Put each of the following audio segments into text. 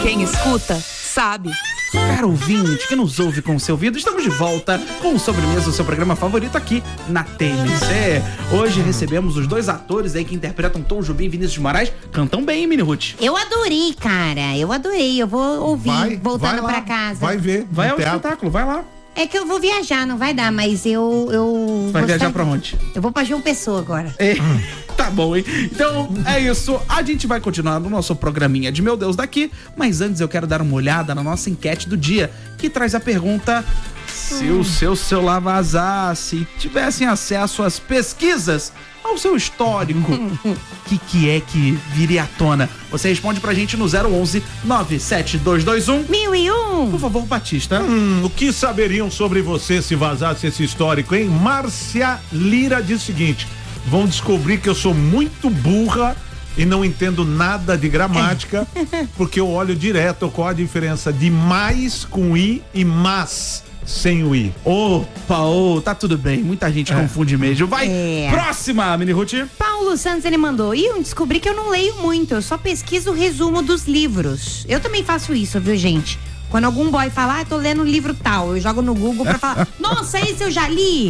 Quem escuta, sabe. Caro ouvinte que nos ouve com o seu ouvido, estamos de volta com o Sobremesa, o seu programa favorito aqui na TMC. Hoje recebemos os dois atores aí que interpretam Tom Jobim e Vinícius de Moraes. Cantam bem, hein, Mini Ruth? Eu adorei, cara. Eu adorei. Eu vou ouvir voltando pra casa. Vai ver. Vai ao espetáculo, vai lá. É que eu vou viajar, não vai dar, mas eu vai viajar pra onde? Eu vou pra João Pessoa agora. Tá bom, hein? Então, é isso. A gente vai continuar no nosso programinha de Meu Deus Daqui, mas antes eu quero dar uma olhada na nossa enquete do dia, que traz a pergunta: se o seu celular vazasse e tivessem acesso às pesquisas, ao seu histórico, o que é que viria à tona? Você responde pra gente no 011 97221 1001. Por favor, Batista. O que saberiam sobre você se vazasse esse histórico, hein? Márcia Lira diz o seguinte: vão descobrir que eu sou muito burra e não entendo nada de gramática, porque eu olho direto qual a diferença de mais com i e mas sem o i. Opa, tá tudo bem. Muita gente confunde mesmo. Vai, próxima, Mini Ruth. Paulo Santos, ele mandou: e eu descobri que eu não leio muito, eu só pesquiso o resumo dos livros. Eu também faço isso, viu, gente? Quando algum boy fala, tô lendo um livro tal, eu jogo no Google pra falar, nossa, esse eu já li.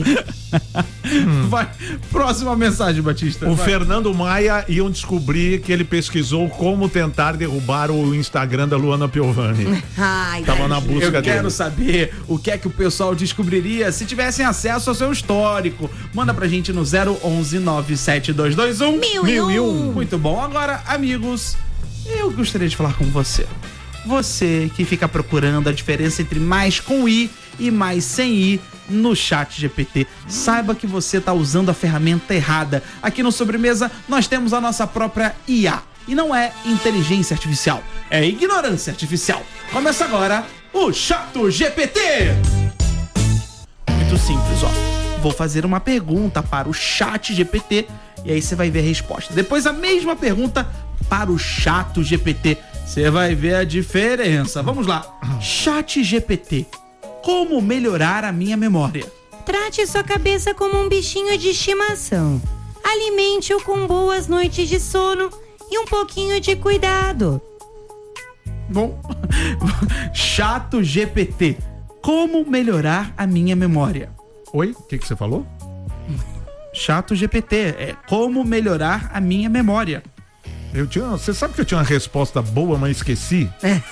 Vai, próxima mensagem, Batista. O vai. Fernando Maia iam descobrir que ele pesquisou como tentar derrubar o Instagram da Luana Piovani. Ai, Tava na busca dele. Eu quero saber o que é que o pessoal descobriria se tivessem acesso ao seu histórico. Manda pra gente no 011 97221 1001. Muito bom. Agora, amigos, eu gostaria de falar com você. Você que fica procurando a diferença entre mais com i e mais sem i no ChatGPT, saiba que você está usando a ferramenta errada. Aqui no Sobremesa nós temos a nossa própria IA. E não é inteligência artificial, é ignorância artificial. Começa agora o ChatGPT. Muito simples, ó. Vou fazer uma pergunta para o ChatGPT e aí você vai ver a resposta. Depois a mesma pergunta para o ChatGPT. Você vai ver a diferença. Vamos lá. ChatGPT. Como melhorar a minha memória? Trate sua cabeça como um bichinho de estimação. Alimente-o com boas noites de sono e um pouquinho de cuidado. Bom, ChatGPT. Como melhorar a minha memória? Oi? O que você falou? ChatGPT. É como melhorar a minha memória. Você sabe que eu tinha uma resposta boa, mas esqueci?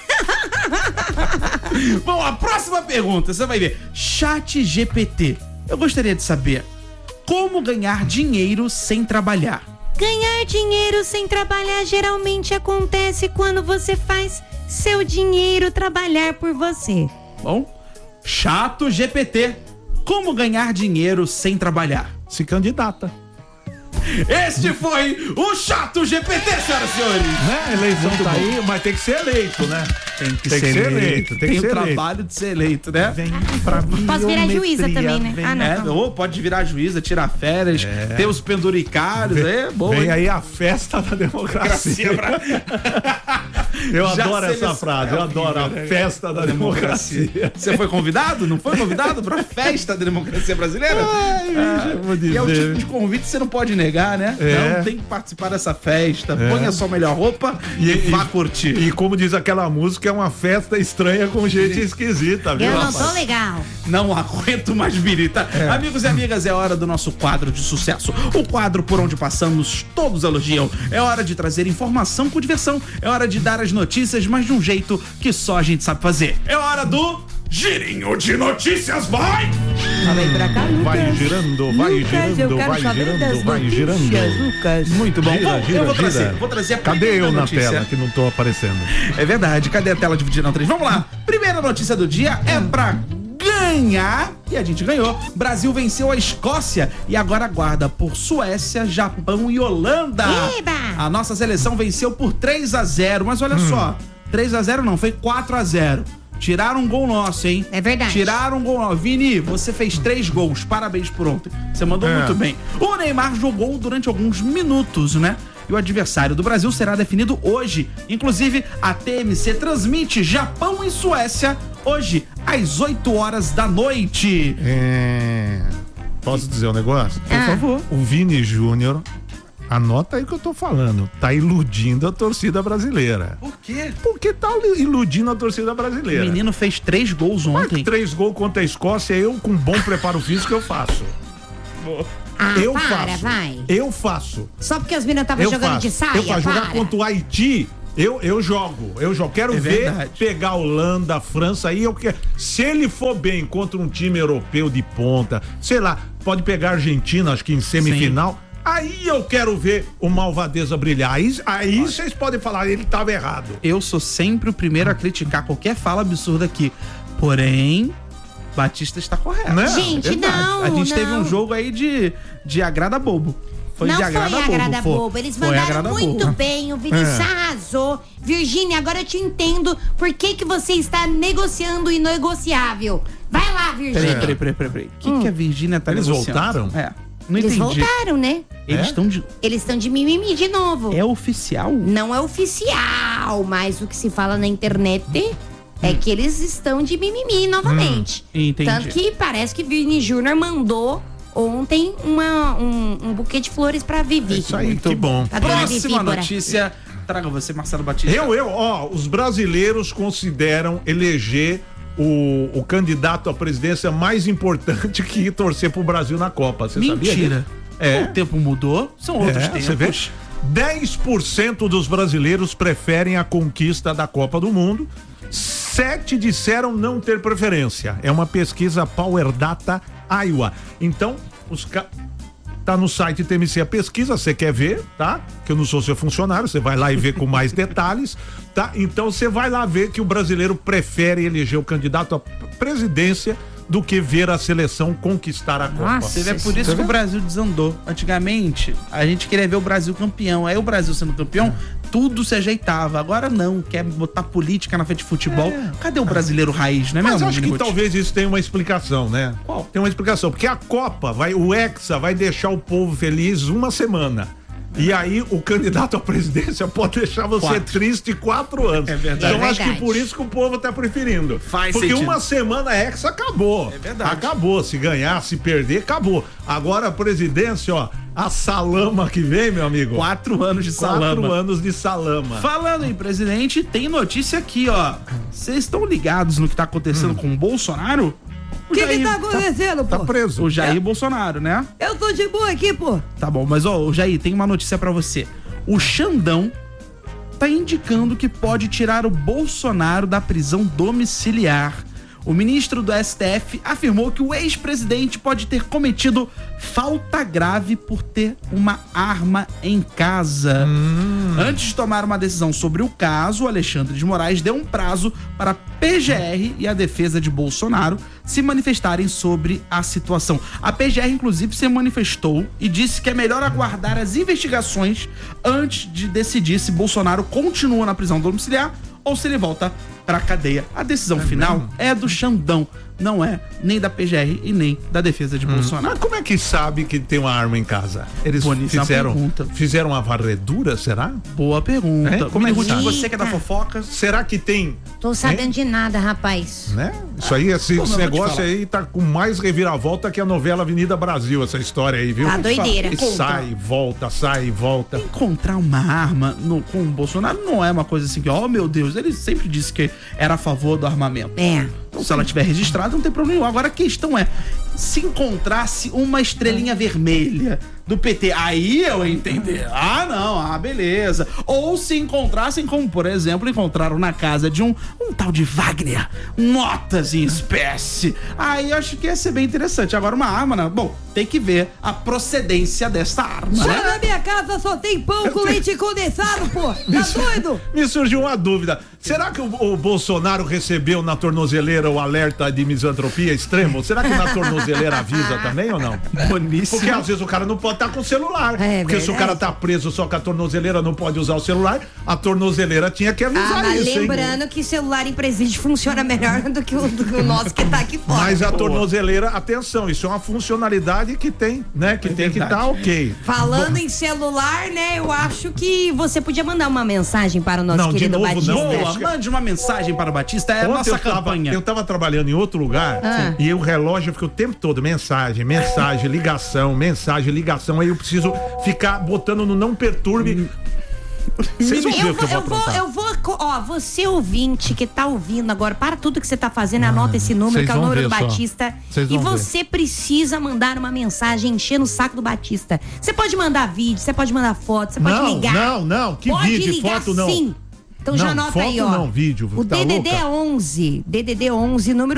Bom, a próxima pergunta, você vai ver. ChatGPT. Eu gostaria de saber como ganhar dinheiro sem trabalhar. Ganhar dinheiro sem trabalhar geralmente acontece quando você faz seu dinheiro trabalhar por você. Bom, ChatGPT. Como ganhar dinheiro sem trabalhar? Se candidata. Este foi o ChatGPT, senhoras e senhores. A eleição tá aí, mas tem que ser eleito, né? Tem que ser eleito. Tem o trabalho de ser eleito, né? Vem pra Posso virar juíza também, né? Ou pode virar juíza, tirar férias, ter os penduricários, bom. Vem aí a festa da democracia. Eu adoro essa frase, eu adoro a festa da democracia. Você foi convidado? Não foi convidado pra festa da democracia brasileira? Eu vou dizer. E é o tipo de convite que você não pode negar, né? Não tem que participar dessa festa, ponha sua melhor roupa e vá curtir. E como diz aquela música, é uma festa estranha com gente esquisita, viu? Eu não tô legal. Não aguento mais birita. Amigos e amigas, é hora do nosso quadro de sucesso. O quadro por onde passamos, todos elogiam. É hora de trazer informação com diversão. É hora de dar as notícias, mas de um jeito que só a gente sabe fazer. É hora do Girinho de Notícias, vai! Vem pra cá, Lucas. Vai girando, vai girando, vai girando, vai girando. Lucas. Muito bom. Gira, gira, eu gira. vou trazer a Cadê primeira eu na notícia. tela que não tô aparecendo? É verdade, cadê a tela dividida em três? Vamos lá. Primeira notícia do dia é pra ganhar, e a gente ganhou. Brasil venceu a Escócia e agora aguarda por Suécia, Japão e Holanda. Eba! A nossa seleção venceu por 3-0, mas olha só, 3-0 não, foi 4-0. Tiraram um gol nosso, hein? É verdade. Tiraram um gol nosso. Vini, você fez 3 gols. Parabéns por ontem. Você mandou muito bem. O Neymar jogou durante alguns minutos, né? E o adversário do Brasil será definido hoje. Inclusive, a TMC transmite Japão e Suécia hoje, às 8 horas da noite. Posso dizer um negócio? Por favor. O Vini Júnior Anota aí o que eu tô falando. Tá iludindo a torcida brasileira. Por quê? Porque tá iludindo a torcida O brasileira. menino fez 3 gols Mas ontem. 3 gols contra a Escócia, eu com bom preparo físico eu faço. Eu faço. vai. Eu faço. Só porque as meninas estavam jogando de saia, Eu faço. Jogar para. contra o Haiti, eu jogo. Quero ver verdade. pegar a Holanda, a França aí. Se ele for bem contra um time europeu de ponta, sei lá, pode pegar a Argentina, acho que em semifinal. Aí eu quero ver o Malvadeza brilhar. Aí vocês podem falar, ele estava errado. Eu sou sempre o primeiro a criticar qualquer fala absurda aqui. Porém, Batista está correto. Né? Gente, Verdade. não. A gente não. teve um jogo aí de agrada bobo. Foi Não de foi agrada bobo. agrada bobo. Eles mandaram muito bobo. bem. O Vinícius arrasou. Virgínia, agora eu te entendo por que você está negociando o inegociável. Vai lá, Virgínia. Peraí. O que a Virgínia tá Eles negociando? voltaram? É. Não Eles entendi. voltaram, né? Eles estão de. Eles estão de mimimi de novo. É oficial? Não é oficial, mas o que se fala na internet é que eles estão de mimimi novamente. Entendi. Tanto que parece que Vini Júnior mandou ontem um buquê de flores pra Vivi. Isso aí, que bom. Pra dona Vivi, Próxima bora. notícia. Traga você, Marcelo Batista. Os brasileiros consideram eleger o candidato à presidência mais importante que ir torcer pro Brasil na Copa. Você sabia disso? Mentira. É. O tempo mudou, são outros tempos. Você vê? 10% dos brasileiros preferem a conquista da Copa do Mundo. 7 disseram não ter preferência. É uma pesquisa Power Data Iowa. Então, tá no site TMC a pesquisa, você quer ver, tá? Que eu não sou seu funcionário, você vai lá e vê com mais detalhes, tá? Então você vai lá ver que o brasileiro prefere eleger o candidato à presidência do que ver a seleção conquistar a Copa. Nossa. Você vê, por isso que o Brasil desandou. Antigamente, a gente queria ver o Brasil campeão. Aí o Brasil sendo campeão, tudo se ajeitava. Agora não, quer botar política na frente de futebol. Cadê o brasileiro raiz, não é Mas mesmo? acho que Miniguti? talvez isso tenha uma explicação, né? Qual? Tem uma explicação, porque a Copa, o Hexa vai deixar o povo feliz uma semana. E aí o candidato à presidência pode deixar você 4. triste 4 anos. É verdade. Então É acho que verdade. por isso que o povo tá preferindo. Faz porque sentido. uma semana a Hexa acabou. É verdade. Acabou. Se ganhar, se perder, acabou. Agora a presidência, ó, a salama que vem, meu amigo. 4 anos de salama. 4 anos de salama. Falando em presidente, tem notícia aqui, ó. Vocês estão ligados no que tá acontecendo com o Bolsonaro? O que tá acontecendo, Tá pô? preso. O Jair Bolsonaro, né? Eu tô de boa aqui, pô. Tá bom, mas ó, Jair, tem uma notícia pra você. O Xandão tá indicando que pode tirar o Bolsonaro da prisão domiciliar. O ministro do STF afirmou que o ex-presidente pode ter cometido falta grave por ter uma arma em casa. Antes de tomar uma decisão sobre o caso, o Alexandre de Moraes deu um prazo para a PGR e a defesa de Bolsonaro se manifestarem sobre a situação. A PGR, inclusive, se manifestou e disse que é melhor aguardar as investigações antes de decidir se Bolsonaro continua na prisão domiciliar ou se ele volta pra cadeia. A decisão final é do Xandão, não é nem da PGR e nem da defesa de Bolsonaro. Mas como é que sabe que tem uma arma em casa? Eles Boníssima pergunta. fizeram uma varredura, será? Boa pergunta. É? Como é que Miniguti, sabe? você que é da fofoca. Será que tem, Tô sabendo de nada, rapaz. né? Isso aí, esse eu vou te negócio falar. aí tá com mais reviravolta que a novela Avenida Brasil, essa história aí, viu? Tá doideira. E sai, volta. Encontrar uma arma com o Bolsonaro não é uma coisa assim que, oh meu Deus, ele sempre disse que era a favor do armamento. É. Então, se ela tiver registrada, não tem problema nenhum. Agora a questão é, se encontrasse uma estrelinha vermelha do PT, aí eu ia entender. Ah, não, beleza. Ou se encontrassem, como por exemplo, encontraram na casa de um tal de Wagner, notas em espécie. Aí eu acho que ia ser bem interessante. Agora uma arma, né? Bom, tem que ver a procedência dessa arma, Só né? na minha casa só tem pão com leite condensado, pô. Tá doido? Me surgiu uma dúvida. Será que o Bolsonaro recebeu na tornozeleira o alerta de misantropia extremo? Será que na tornozeleira avisa também ou não? Boníssimo. Porque às vezes o cara não pode estar com o celular. É porque se o verdade. cara tá preso só com a tornozeleira, não pode usar o celular, a tornozeleira tinha que avisar Mas isso, hein? lembrando que celular em presídio funciona melhor do que o nosso que tá aqui fora. Mas a tornozeleira, atenção, isso é uma funcionalidade que tem, né? Que tem que verdade. estar ok. Falando em celular, né? Eu acho que você podia mandar uma mensagem para o nosso Não, de querido novo, Batista. não. Boa, mande uma mensagem para o Batista, é a Ontem nossa campanha. eu tava trabalhando em outro lugar e o relógio ficou o tempo todo, mensagem, ligação, consideração aí, eu preciso ficar botando no não perturbe. Vocês vão ver o que eu vou aprontar. Ó, você ouvinte que tá ouvindo agora, para tudo que você tá fazendo, anota esse número, que é o número do Batista. E você precisa mandar uma mensagem enchendo o saco do Batista. Você pode mandar vídeo, você pode mandar foto, você pode ligar. Não, que pode vídeo, ligar, foto não. Sim. Então já anota aí, ó. Não, vídeo. O tá DDD louca? é 11, DDD 11, número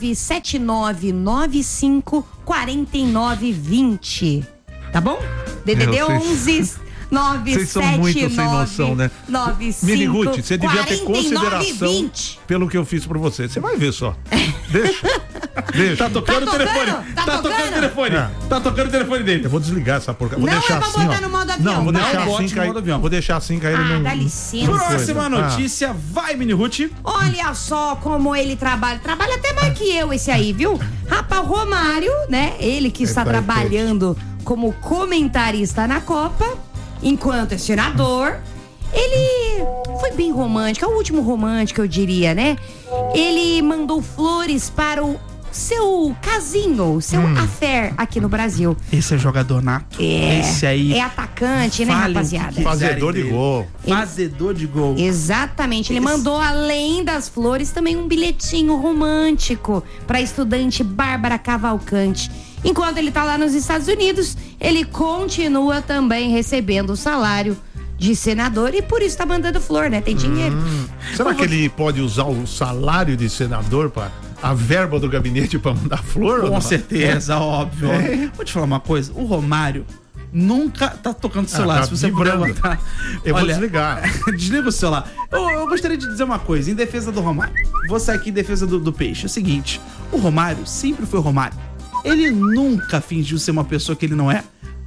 979954920. Tá bom? DDD 11 Vocês são muito sem noção, né? 95 Miniguti, você devia ter 49, consideração 20. pelo que eu fiz pra você. Você vai ver só. Deixa. Tá tocando o telefone. Tá tocando o telefone. Tá tocando o telefone dele. Eu vou desligar essa porcaria. Vou Não deixar é pra assim, botar ó. no modo avião. Não, vou deixar Não assim, bote no modo avião. Vou deixar assim, que aí ele não... Dá licença. Próxima notícia, vai, Mini Ruth. Olha só como ele trabalha. Trabalha até mais que eu esse aí, viu? Rapaz, o Romário, né? Ele que está trabalhando como comentarista na Copa, enquanto é senador. Ele foi bem romântico, é o último romântico, eu diria, né? Ele mandou flores para o seu casinho, seu affair aqui no Brasil. Esse é jogador nato. Esse aí. É atacante, né, rapaziada? Fazedor de gol. Fazedor de gol. Exatamente. Ele mandou, além das flores, também um bilhetinho romântico para a estudante Bárbara Cavalcante. Enquanto ele tá lá nos Estados Unidos, ele continua também recebendo o salário de senador e por isso tá mandando flor, né? Tem dinheiro. Será que ele pode usar o salário de senador para a verba do gabinete para mandar flor? Com certeza, óbvio. Vou te falar uma coisa, o Romário nunca tá tocando o celular. Tá se você puder botar. Eu vou desligar. Desliga o celular. Eu gostaria de dizer uma coisa, em defesa do Romário. Vou sair aqui em defesa do Peixe. É o seguinte, o Romário sempre foi o Romário. Ele nunca fingiu ser uma pessoa que ele não é.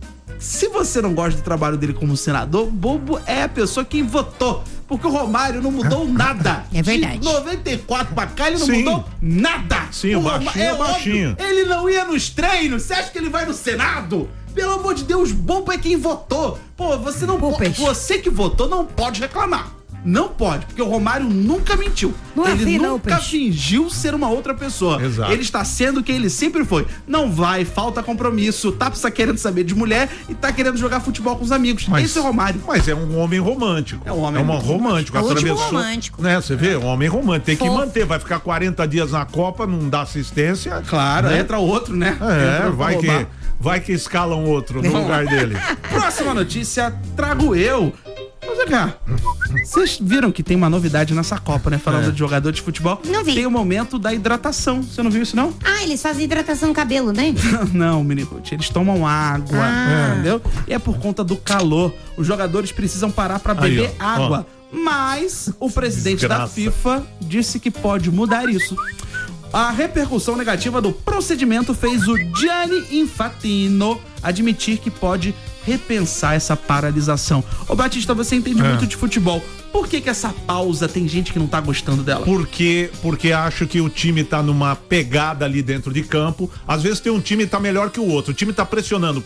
Se você não gosta do trabalho dele como senador, bobo é a pessoa que votou. Porque o Romário não mudou nada. É verdade. De 94 pra cá, ele não mudou nada. Sim, o baixinho é baixinho. Óbvio, ele não ia nos treinos. Você acha que ele vai no Senado? Pelo amor de Deus, bobo é quem votou. Pô, você não pode. Você que votou não pode reclamar. Não pode, porque o Romário nunca mentiu. Ele nunca fingiu ser uma outra pessoa. Exato. Ele está sendo quem ele sempre foi. Não vai, falta compromisso, tá querendo saber de mulher e tá querendo jogar futebol com os amigos. Esse é o Romário. Mas é um homem romântico. É um homem romântico. É o último atravessou, romântico. né? Você vê? Um homem romântico. Tem que Fofo. manter. Vai ficar 40 dias na Copa, não dá assistência. Claro, né? entra outro, né? É, Entra vai que escalam outro no lugar dele. Próxima notícia, trago eu. Mas, cá, vocês viram que tem uma novidade nessa Copa, né? Falando de jogador de futebol. Não vi. Tem o momento da hidratação. Você não viu isso, não? Ah, eles fazem hidratação no cabelo, né? Não, menino. Eles tomam água, entendeu? E é por conta do calor. Os jogadores precisam parar pra beber água. Mas o presidente da FIFA disse que pode mudar isso. A repercussão negativa do procedimento fez o Gianni Infantino admitir que pode repensar essa paralisação. Ô Batista, você entende muito de futebol. Por que essa pausa tem gente que não tá gostando dela? Porque acho que o time tá numa pegada ali dentro de campo. Às vezes tem um time que tá melhor que o outro. O time tá pressionando.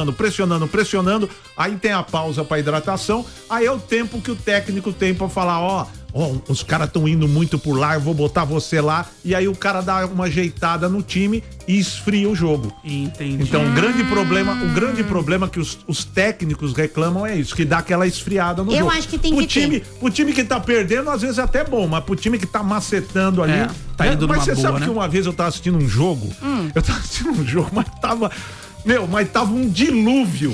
Aí tem a pausa pra hidratação. Aí é o tempo que o técnico tem pra falar, ó, os caras estão indo muito por lá, eu vou botar você lá. E aí o cara dá uma ajeitada no time e esfria o jogo. Entendi. Então o grande problema que os técnicos reclamam é isso, que dá aquela esfriada no jogo. Eu acho que tem que ter. O time que tá perdendo, às vezes é até bom, mas pro time que tá macetando ali. Tá indo mas numa você boa, sabe né? que uma vez eu tava assistindo um jogo, mas tava. Mas tava um dilúvio.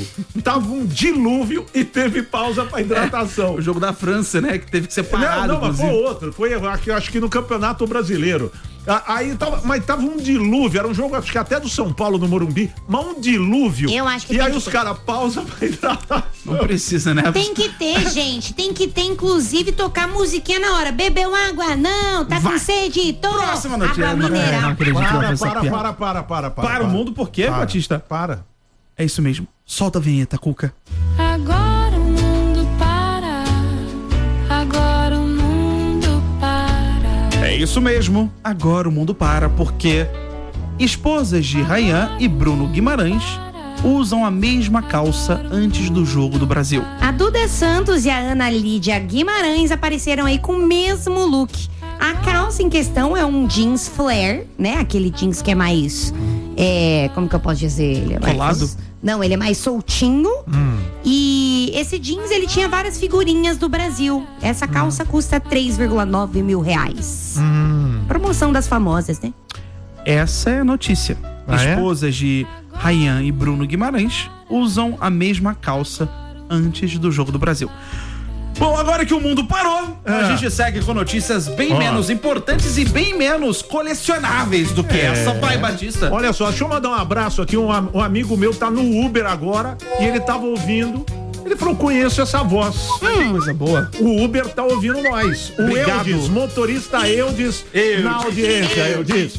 E teve pausa pra hidratação. O jogo da França, né? Que teve que ser parado. Mas foi outro. Foi, acho que no Campeonato Brasileiro. Aí tava um dilúvio. Era um jogo, acho que até do São Paulo, no Morumbi. Mas um dilúvio. Eu acho que e tem aí que os ter. caras pausa pra hidratação. Não precisa, né? Tem que ter, gente. Tem que ter, inclusive, tocar musiquinha na hora. Bebeu água? Não. Tá com sede? Tô. Próxima notícia. Água mineral. Não acredito que vai fazer essa piada. Para. Para o mundo por quê, Batista? Para. É isso mesmo. Solta a vinheta, Cuca. Agora o mundo para. Agora o mundo para. É isso mesmo. Agora o mundo para porque esposas de Rayan e Bruno Guimarães usam a mesma calça antes do jogo do Brasil. A Duda Santos e a Ana Lídia Guimarães apareceram aí com o mesmo look. A calça em questão é um jeans flare, né? Aquele jeans que é mais como que eu posso dizer? Ele é Colado? Não, ele é mais soltinho. E esse jeans, ele tinha várias figurinhas do Brasil. Essa calça custa 3,9 mil reais. Promoção das famosas, né? Essa é a notícia. É? Esposas de Ryan e Bruno Guimarães usam a mesma calça antes do Jogo do Brasil. Bom, agora que o mundo parou, a gente segue com notícias bem menos importantes e bem menos colecionáveis do que essa. Vai, Batista. Olha só, deixa eu mandar um abraço aqui. Um amigo meu tá no Uber agora e ele tava ouvindo. Ele falou, conheço essa voz. Coisa boa. O Uber tá ouvindo nós. O Obrigado. Eudes, motorista Eudes, na audiência. Eudes.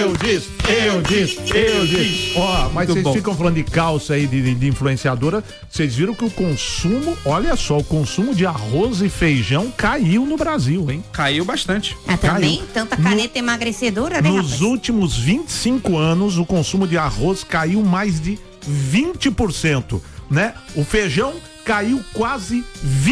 Ó, mas Muito vocês bom. ficam falando de calça aí, de influenciadora. Vocês viram que o consumo, olha só, o consumo de arroz e feijão caiu no Brasil, hein? Caiu bastante. Também, Caiu. tanta caneta emagrecedora, né, Nos rapaz? últimos 25 anos, o consumo de arroz caiu mais de 20%, né? O feijão caiu quase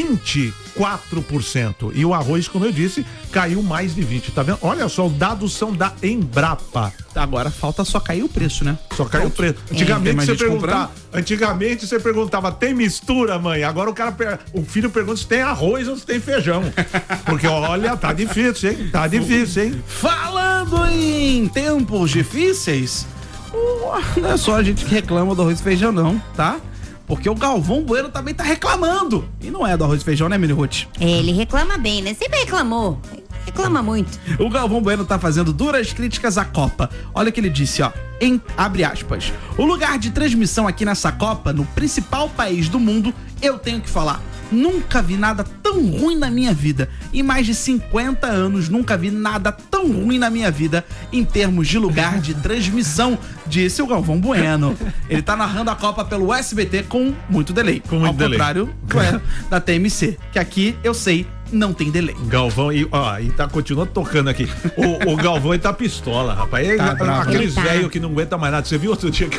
24%. E o arroz, como eu disse, caiu mais de 20%. Tá vendo? Olha só, os dados são da Embrapa. Agora falta só cair o preço, né? Só caiu o preço. Tem mais gente Antigamente você perguntava, tem mistura, mãe? Agora o filho pergunta se tem arroz ou se tem feijão. Porque olha, tá difícil, hein? Tá difícil, hein? Falando em tempos difíceis, não é só a gente que reclama do arroz e feijão, não, tá? Porque o Galvão Bueno também tá reclamando. E não é do arroz e feijão, né, Mini Ruth? Ele reclama bem, né? Sempre reclamou. Reclama muito. O Galvão Bueno tá fazendo duras críticas à Copa. Olha o que ele disse, ó. Abre aspas. O lugar de transmissão aqui nessa Copa, no principal país do mundo, eu tenho que falar. Nunca vi nada tão ruim na minha vida. Em mais de 50 anos, nunca vi nada tão ruim na minha vida em termos de lugar de transmissão, disse o Galvão Bueno. Ele tá narrando a Copa pelo SBT com muito delay. Com muito ao delay. contrário da TMC, que aqui, eu sei, não tem delay. Galvão, e tá continuando tocando aqui. O Galvão, ele tá pistola, rapaz. Tá bravo. Aqueles Ele tá. velhos que não aguentam mais nada. Você viu outro dia que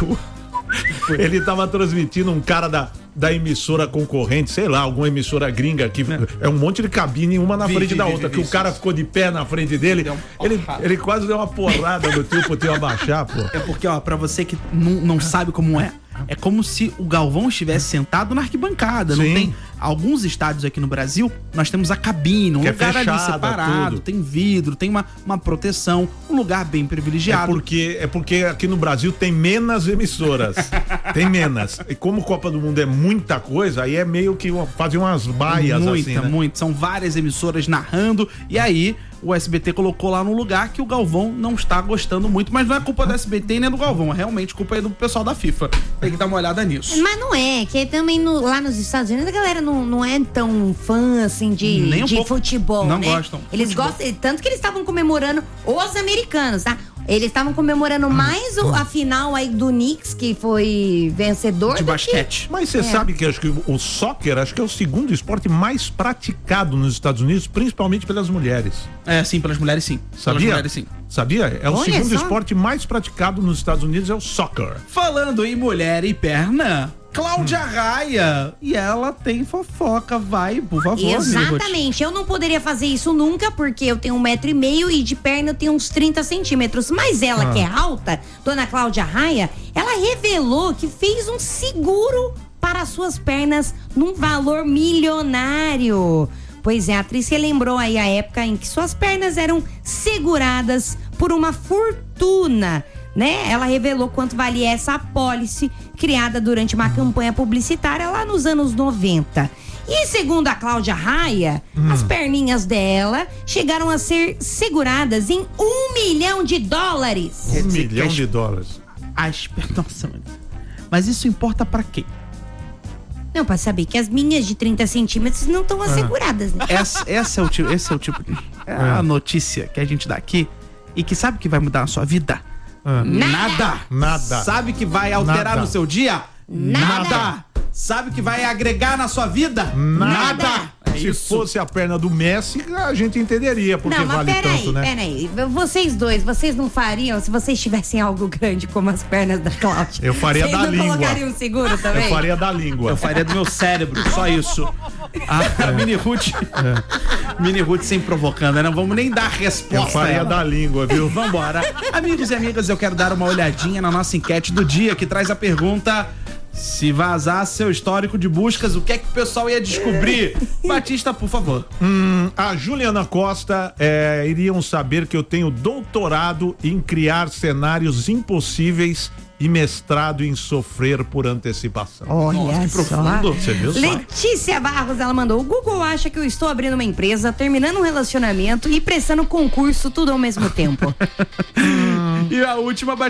ele tava transmitindo um cara da emissora concorrente, sei lá, alguma emissora gringa que é um monte de cabine, uma na frente da outra, que o cara ficou de pé na frente dele. Ele quase deu uma porrada no tio pro tio abaixar, pô. É porque, ó, pra você que não sabe como é como se o Galvão estivesse sentado na arquibancada. Não Sim. tem alguns estádios aqui no Brasil, nós temos a cabine, um Que é lugar ali fechada, separado, tudo. tem vidro, tem uma proteção, um lugar bem privilegiado. É porque aqui no Brasil tem menos emissoras. Tem menos. E como Copa do Mundo é muita coisa, aí é meio que fazer umas baias assim, né? Muita. São várias emissoras narrando, e aí o SBT colocou lá num lugar que o Galvão não está gostando muito, mas não é culpa do SBT nem do Galvão, é realmente culpa aí do pessoal da FIFA. Tem que dar uma olhada nisso. Mas não é, que também lá nos Estados Unidos a galera não é tão fã assim Nem um de pouco. futebol, Não né? gostam. Eles Futebol. gostam, tanto que eles estavam comemorando os americanos, tá? Eles estavam comemorando mais a final aí do Knicks, que foi vencedor. De do basquete. Mas você sabe que acho que o soccer acho que é o segundo esporte mais praticado nos Estados Unidos, principalmente pelas mulheres. É, sim, pelas mulheres sim. Pelas Sabia? mulheres sim. Sabia? É o Olha segundo só. esporte mais praticado nos Estados Unidos, é o soccer. Falando em mulher e perna, Cláudia Raia. E ela tem fofoca, vai, por favor. Exatamente, eu não poderia fazer isso nunca, porque eu tenho 1,5 m e de perna eu tenho uns 30 centímetros. Mas ela, que é alta, dona Cláudia Raia, ela revelou que fez um seguro para suas pernas num valor milionário. Pois é, a atriz relembrou aí a época em que suas pernas eram seguradas por uma fortuna, né? Ela revelou quanto valia essa apólice criada durante uma campanha publicitária lá nos anos 90. E segundo a Cláudia Raia, as perninhas dela chegaram a ser seguradas em $1 milhão. Quer $1 dizer milhão que de dólares. Nossa, mas isso importa pra quê? Não, pra saber que as minhas de 30 centímetros não estão asseguradas, né? Esse é o tipo de... É a notícia que a gente dá aqui e que sabe que vai mudar a sua vida? Nada. Sabe que vai alterar Nada. no seu dia? Nada. Sabe que vai agregar na sua vida? Nada. Se fosse a perna do Messi, a gente entenderia porque Não, mas vale tanto, né? peraí. Vocês dois, vocês não fariam, se vocês tivessem algo grande como as pernas da Cláudia? Eu faria da língua. Vocês não colocariam seguro também? Eu faria da língua. Eu faria do meu cérebro, só isso. A Mini Ruth. Mini Ruth sem provocando, né? Não vamos nem dar resposta. Eu faria da língua, viu? Vambora. Amigos e amigas, eu quero dar uma olhadinha na nossa enquete do dia, que traz a pergunta: se vazar seu histórico de buscas, o que é que o pessoal ia descobrir? Batista, por favor. A Juliana Costa iriam saber que eu tenho doutorado em criar cenários impossíveis e mestrado em sofrer por antecipação. Olha Nossa, que só. profundo. Você viu só? Letícia Barros, ela mandou: o Google acha que eu estou abrindo uma empresa, terminando um relacionamento e prestando concurso tudo ao mesmo tempo. E a última,